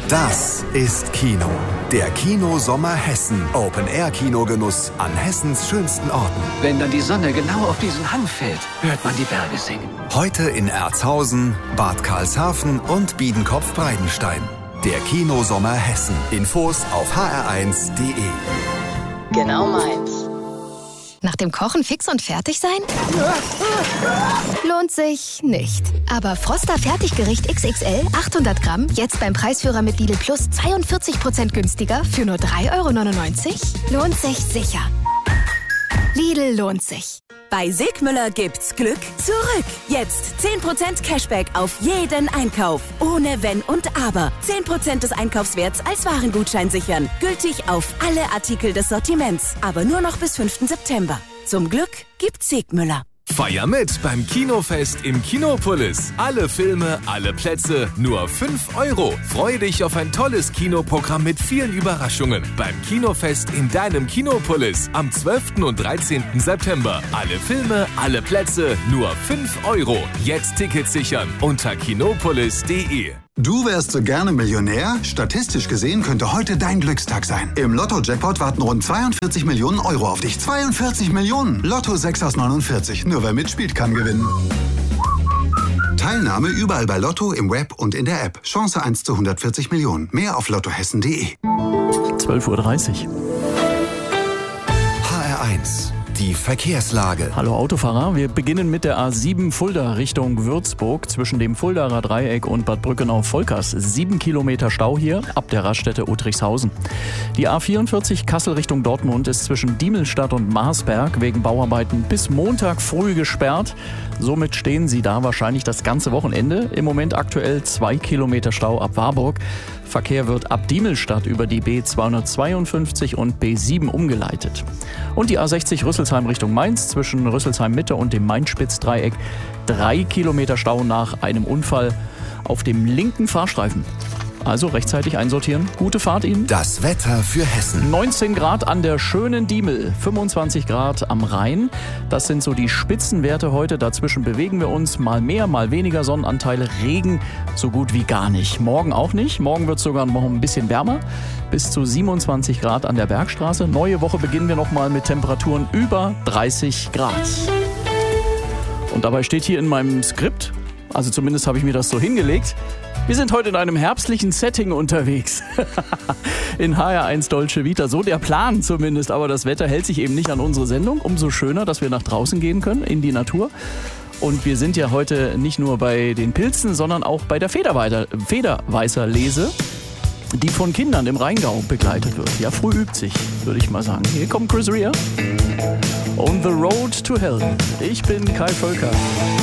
Das ist Kino. Der Kino-Sommer Hessen. Open-Air-Kinogenuss an Hessens schönsten Orten. Wenn dann die Sonne genau auf diesen Hang fällt, hört man die Berge singen. Heute in Erzhausen, Bad Karlshafen und Biedenkopf-Breidenstein. Der Kino-Sommer Hessen. Infos auf hr1.de. Genau meins. Nach dem Kochen fix und fertig sein? Lohnt sich nicht. Aber Froster Fertiggericht XXL 800 Gramm jetzt beim Preisführer mit Lidl Plus 42% günstiger für nur 3,99 €? Lohnt sich sicher. Lidl lohnt sich. Bei Sigmüller gibt's Glück zurück. Jetzt 10% Cashback auf jeden Einkauf. Ohne Wenn und Aber. 10% des Einkaufswerts als Warengutschein sichern. Gültig auf alle Artikel des Sortiments. Aber nur noch bis 5. September. Zum Glück gibt's Sigmüller. Feier mit beim Kinofest im Kinopolis. Alle Filme, alle Plätze, nur 5 €. Freu dich auf ein tolles Kinoprogramm mit vielen Überraschungen. Beim Kinofest in deinem Kinopolis am 12. und 13. September. Alle Filme, alle Plätze, nur 5 €. Jetzt Tickets sichern unter kinopolis.de. Du wärst so gerne Millionär? Statistisch gesehen könnte heute dein Glückstag sein. Im Lotto-Jackpot warten rund 42 Millionen € auf dich. 42 Millionen! Lotto 6 aus 49. Nur wer mitspielt, kann gewinnen. Teilnahme überall bei Lotto, im Web und in der App. Chance 1 zu 140 Millionen. Mehr auf lottohessen.de. 12:30 Uhr. HR1. Die Verkehrslage. Hallo Autofahrer, wir beginnen mit der A7 Fulda Richtung Würzburg zwischen dem Fuldaer Dreieck und Bad Brückenau-Volkers. 7 Kilometer Stau hier ab der Raststätte Uttrichshausen. Die A44 Kassel Richtung Dortmund ist zwischen Diemelstadt und Marsberg wegen Bauarbeiten bis Montag früh gesperrt. Somit stehen Sie da wahrscheinlich das ganze Wochenende. Im Moment aktuell 2 Kilometer Stau ab Warburg. Verkehr wird ab Diemelstadt über die B252 und B7 umgeleitet. Und die A60 Rüsselsheim Richtung Mainz zwischen Rüsselsheim Mitte und dem Main-Spitz-Dreieck. 3 Kilometer Stau nach einem Unfall auf dem linken Fahrstreifen. Also rechtzeitig einsortieren. Gute Fahrt Ihnen. Das Wetter für Hessen. 19 Grad an der schönen Diemel, 25 Grad am Rhein. Das sind so die Spitzenwerte heute. Dazwischen bewegen wir uns. Mal mehr, mal weniger Sonnenanteile. Regen so gut wie gar nicht. Morgen auch nicht. Morgen wird es sogar noch ein bisschen wärmer. Bis zu 27 Grad an der Bergstraße. Neue Woche beginnen wir nochmal mit Temperaturen über 30 Grad. Und dabei steht hier in meinem Skript, also zumindest habe ich mir das so hingelegt, wir sind heute in einem herbstlichen Setting unterwegs. In HR1 Dolce Vita, so der Plan zumindest. Aber das Wetter hält sich eben nicht an unsere Sendung. Umso schöner, dass wir nach draußen gehen können, in die Natur. Und wir sind ja heute nicht nur bei den Pilzen, sondern auch bei der Federweißerlese, die von Kindern im Rheingau begleitet wird. Ja, früh übt sich, würde ich mal sagen. Hier kommt Chris Rea. On the Road to Hell. Ich bin Kai Völker.